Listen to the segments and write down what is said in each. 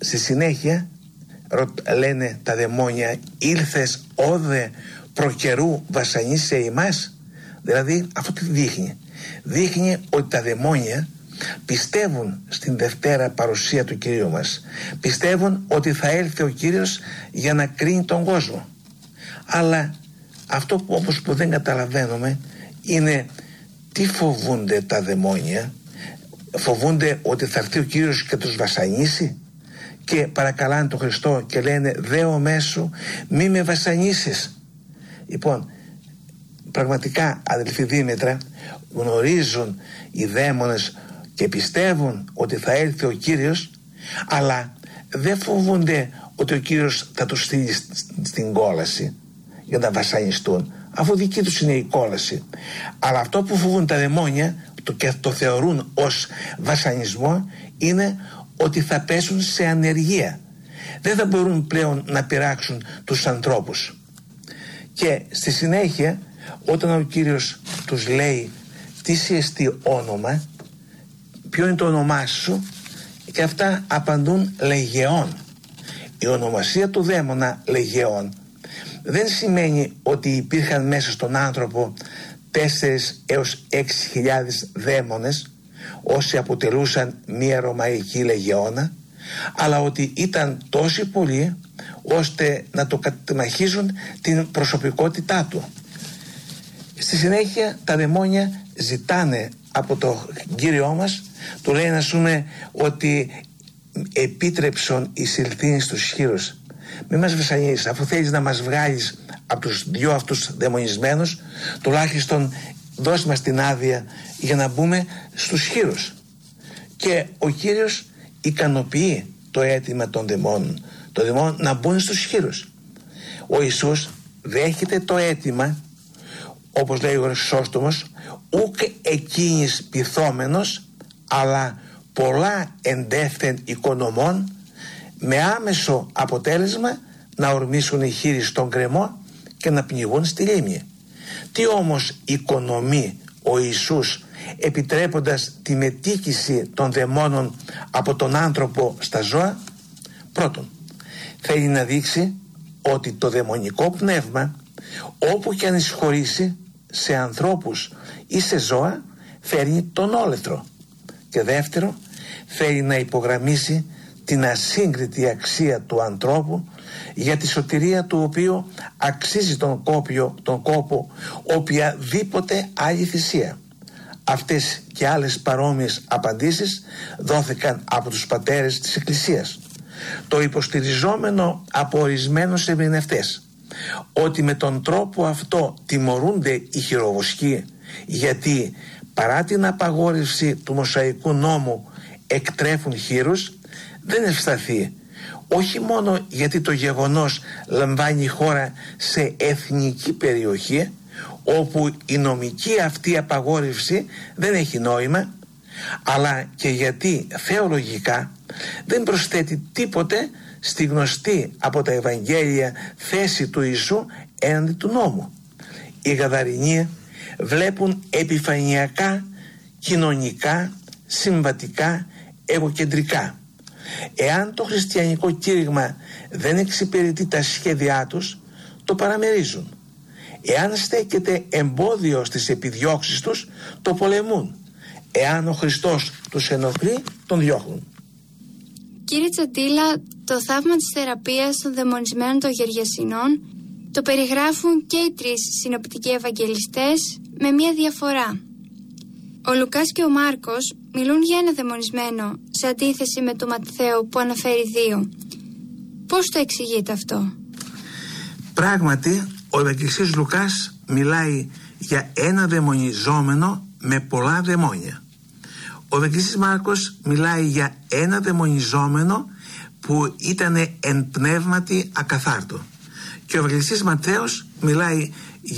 στη συνέχεια λένε τα δαιμόνια, ήλθες όδε προκαιρού βασανίσαι ημάς. Δηλαδή αυτό τι δείχνει? Δείχνει ότι τα δαιμόνια πιστεύουν στην Δευτέρα παρουσία του Κυρίου μας. Πιστεύουν ότι θα έλθει ο Κύριος για να κρίνει τον κόσμο. Αλλά αυτό που δεν καταλαβαίνουμε είναι τι φοβούνται τα δαιμόνια. Φοβούνται ότι θα έρθει ο Κύριος και τους βασανίσει και παρακαλάνε τον Χριστό και λένε «Δέο μέσου μη με βασανίσεις». Λοιπόν, πραγματικά αδελφοί Δήμητρα, γνωρίζουν οι δαίμονες και πιστεύουν ότι θα έρθει ο Κύριος, αλλά δεν φοβούνται ότι ο Κύριος θα τους στείλει στην κόλαση για να βασανιστούν, αφού δική τους είναι η κόλαση. Αλλά αυτό που φοβούν τα δαιμόνια και το θεωρούν ως βασανισμό είναι ότι θα πέσουν σε ανεργία. Δεν θα μπορούν πλέον να πειράξουν τους ανθρώπους. Και στη συνέχεια, όταν ο Κύριος τους λέει τι σε εστί όνομα, ποιο είναι το όνομά σου, και αυτά απαντούν Λεγεών. Η ονομασία του δαίμονα Λεγεών δεν σημαίνει ότι υπήρχαν μέσα στον άνθρωπο 4 έως 6.000 δαίμονες, όσοι αποτελούσαν μία ρωμαϊκή λεγεώνα, αλλά ότι ήταν τόσοι πολλοί ώστε να το κατεμαχίζουν την προσωπικότητά του. Στη συνέχεια τα δαιμόνια ζητάνε από το Κύριό μας, του λέει να πούμε ότι επίτρεψον εισηλθήν στους χείρους. Μην μας βασανίσεις, αφού θέλεις να μας βγάλεις από τους δυο αυτούς δαιμονισμένους, τουλάχιστον δώσ' μας την άδεια για να μπούμε στους χείρους. Και ο Κύριος ικανοποιεί το αίτημα των δαιμόνων, των δαιμόνων να μπουν στους χείρους. Ο Ιησούς δέχεται το αίτημα, όπως λέει ο Χρυσόστομος, ουκ εκείνης πειθόμενος, αλλά πολλά εντεύθεν οικονομών, με άμεσο αποτέλεσμα να ορμήσουν οι χείροι στον κρεμό και να πνιγούν στη λίμνη. Τι όμως οικονομεί ο Ιησούς επιτρέποντας τη μετοίκηση των δαιμόνων από τον άνθρωπο στα ζώα? Πρώτον, θέλει να δείξει ότι το δαιμονικό πνεύμα, όπου και αν εισχωρήσει σε ανθρώπους ή σε ζώα, φέρνει τον όλεθρο. Και δεύτερο, θέλει να υπογραμμίσει την ασύγκριτη αξία του ανθρώπου, για τη σωτηρία του οποίου αξίζει τον κόπο οποιαδήποτε άλλη θυσία. Αυτές και άλλες παρόμοιες απαντήσεις δόθηκαν από τους πατέρες της Εκκλησίας. Το υποστηριζόμενο από ορισμένους ερμηνευτές ότι με τον τρόπο αυτό τιμωρούνται οι χειροβοσκοί, γιατί παρά την απαγόρευση του Μωσαϊκού νόμου εκτρέφουν χείρους, δεν ευσταθεί. Όχι μόνο γιατί το γεγονός λαμβάνει η χώρα σε εθνική περιοχή, όπου η νομική αυτή απαγόρευση δεν έχει νόημα, αλλά και γιατί θεολογικά δεν προσθέτει τίποτε στη γνωστή από τα Ευαγγέλια θέση του Ιησού έναντι του νόμου. Οι Γαδαρινοί βλέπουν επιφανειακά, κοινωνικά, συμβατικά, εγωκεντρικά. Εάν το χριστιανικό κήρυγμα δεν εξυπηρετεί τα σχέδιά τους, το παραμερίζουν. Εάν στέκεται εμπόδιο στις επιδιώξεις τους, το πολεμούν. Εάν ο Χριστός τους ενοχλεί, τον διώχνουν. Κύριε Τσαντήλα, το θαύμα της θεραπείας των δαιμονισμένων των Γεργεσινών το περιγράφουν και οι 3 συνοπτικοί Ευαγγελιστές με μία διαφορά. Ο Λουκάς και ο Μάρκος μιλούν για ένα δαιμονισμένο, σε αντίθεση με τον Ματθαίο που αναφέρει 2. Πώς το εξηγείται αυτό? Πράγματι, ο Ευαγγελιστής Λουκάς μιλάει για ένα δαιμονιζόμενο με πολλά δαιμόνια. Ο Ευαγγελιστής Μάρκος μιλάει για ένα δαιμονιζόμενο που ήταν εν πνεύματι ακαθάρτο. Και ο Ευαγγελιστής Ματθαίος μιλάει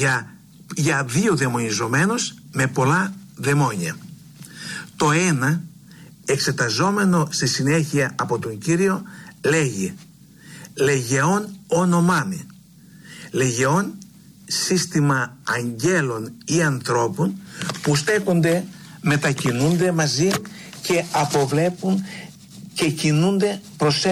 για 2 δαιμονιζομένους με πολλά δαιμόνια. Το ένα, εξεταζόμενο στη συνέχεια από τον Κύριο, λέγει «Λεγεών ονομάμι». Λεγεών, σύστημα αγγέλων ή ανθρώπων που στέκονται, μετακινούνται μαζί και αποβλέπουν και κινούνται προς